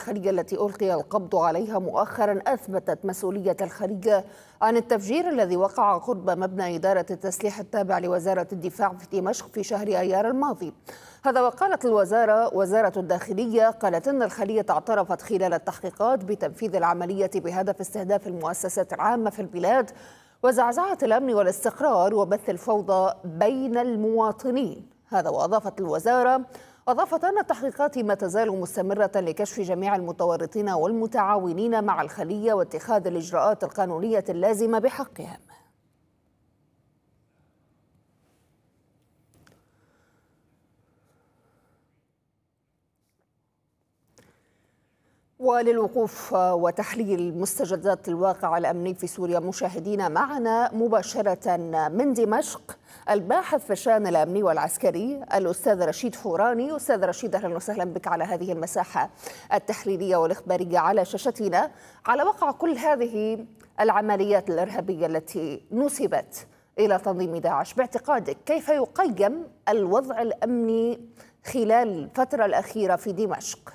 الخلية التي ألقي القبض عليها مؤخرا أثبتت مسؤولية الخلية عن التفجير الذي وقع قرب مبنى إدارة التسليح التابع لوزارة الدفاع في دمشق في شهر أيار الماضي. هذا وقالت وزارة الداخلية قالت أن الخلية اعترفت خلال التحقيقات بتنفيذ العملية بهدف استهداف المؤسسات العامة في البلاد وزعزعة الأمن والاستقرار وبث الفوضى بين المواطنين. هذا وأضافت الوزارة أن التحقيقات ما تزال مستمرة لكشف جميع المتورطين والمتعاونين مع الخلية واتخاذ الإجراءات القانونية اللازمة بحقهم. وللوقوف وتحليل مستجدات الواقع الأمني في سوريا مشاهدينا معنا مباشرة من دمشق الباحث في الشأن الأمني والعسكري الأستاذ رشيد فوراني. أستاذ رشيد، أهلا وسهلا بك على هذه المساحة التحليلية والإخبارية على شاشتنا على وقع كل هذه العمليات الإرهابية التي نسبت إلى تنظيم داعش. باعتقادك كيف يقيم الوضع الأمني خلال الفترة الأخيرة في دمشق؟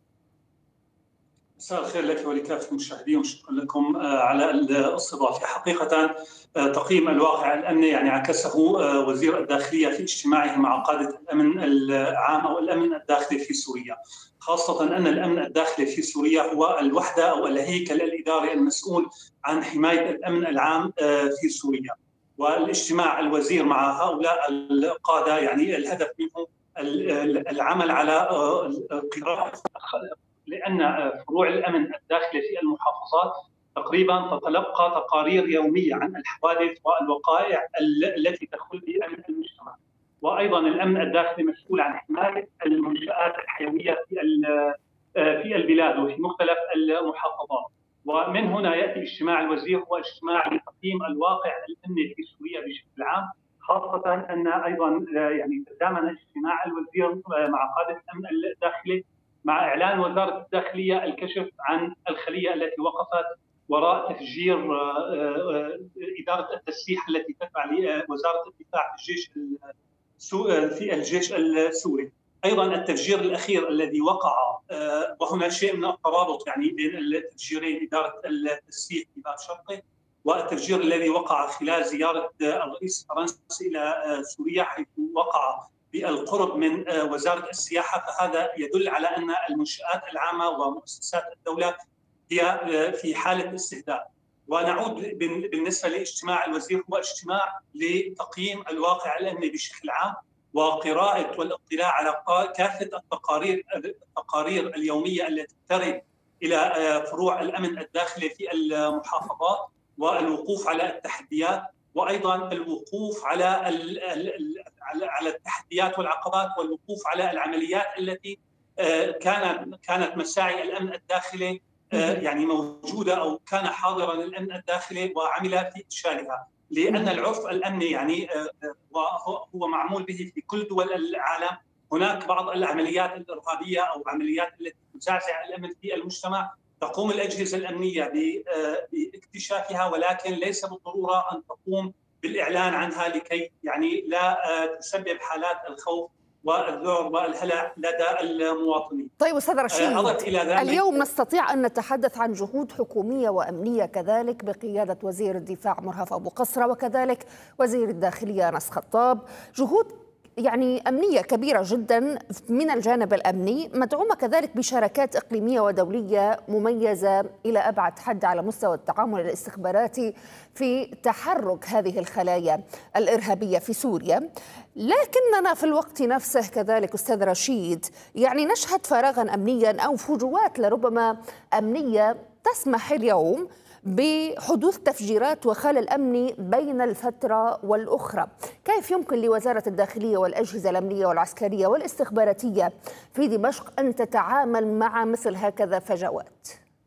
مساء الخير لك ولكافة المشاهدين وشكرا لكم على الاستضافة. حقيقة تقييم الواقع الأمني يعني عكسه وزير الداخلية في اجتماعه مع قادة الأمن العام أو الأمن الداخلي في سوريا، خاصة أن الأمن الداخلي في سوريا هو الوحدة أو الهيكل الإداري المسؤول عن حماية الأمن العام في سوريا. والاجتماع الوزير مع هؤلاء القادة يعني الهدف منه العمل على قراءة، لأن فروع الأمن الداخلي في المحافظات تقريبا تتلقى تقارير يومية عن الحوادث والوقائع التي تخل بأمن المجتمع. وأيضا الأمن الداخلي مسؤول عن حماية المنشآت الحيوية في البلاد وفي مختلف المحافظات. ومن هنا يأتي اجتماع الوزير هو اجتماع لتقييم الواقع الأمني في سوريا بشكل عام، خاصة أن أيضا يعني تزامن اجتماع الوزير مع قادة الأمن الداخلي مع إعلان وزارة الداخلية الكشف عن الخلية التي وقفت وراء تفجير إدارة التسليح التي تتبع لوزارة الدفاع في الجيش السوري. أيضا التفجير الأخير الذي وقع، وهنا شيء من الترابط يعني بين التفجيرين، إدارة التسليح في باب شرقي والتفجير الذي وقع خلال زيارة الرئيس الفرنسي إلى سوريا حيث وقع بالقرب من وزارة السياحة. فهذا يدل على أن المنشآت العامة ومؤسسات الدولة هي في حالة استهداف. ونعود بالنسبة لاجتماع الوزير هو اجتماع لتقييم الواقع الأمني بشكل عام وقراءة والاطلاع على كافة التقارير اليومية التي ترد إلى فروع الأمن الداخلي في المحافظات والوقوف على التحديات، وأيضا الوقوف على التحديات والعقبات والوقوف على العمليات التي كانت مساعي الأمن الداخلي يعني موجودة أو كان حاضرا الأمن الداخلي وعمل في إفشالها، لأن العرف الأمني يعني هو معمول به في كل دول العالم. هناك بعض العمليات الإرهابية أو عمليات التي تزعزع الأمن في المجتمع تقوم الأجهزة الأمنية باكتشافها، ولكن ليس بالضرورة أن تقوم بالإعلان عنها لكي يعني لا تسبب حالات الخوف والذعر والهلع لدى المواطنين. طيب أستاذ رشيد، اليوم نستطيع أن نتحدث عن جهود حكومية وأمنية كذلك بقيادة وزير الدفاع مرهف أبو قصرة وكذلك وزير الداخلية أنس خطاب، جهود يعني أمنية كبيرة جدا من الجانب الأمني، مدعومة كذلك بشراكات إقليمية ودولية مميزة إلى أبعد حد على مستوى التعامل الاستخباراتي في تحرك هذه الخلايا الإرهابية في سوريا. لكننا في الوقت نفسه كذلك أستاذ رشيد يعني نشهد فراغا أمنيا أو فجوات لربما أمنية تسمح اليوم بحدوث تفجيرات وخلل أمني بين الفترة والأخرى. كيف يمكن لوزارة الداخلية والأجهزة الأمنية والعسكرية والاستخباراتية في دمشق أن تتعامل مع مثل هكذا فجوات؟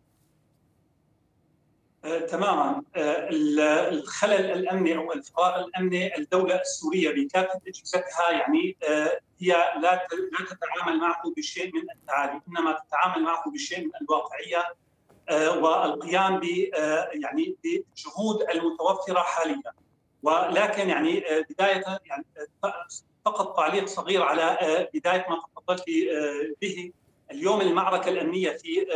تماما. الخلل الأمني أو الفراغ الأمني الدولة السورية بكافة أجهزتها يعني هي لا تتعامل معه بشيء من التعالي، إنما تتعامل معه بشيء من الواقعية والقيام ب يعني بالجهود المتوفره حاليا. ولكن يعني بدايه يعني فقط تعليق صغير على بدايه ما تفضلت به. اليوم المعركه الامنيه في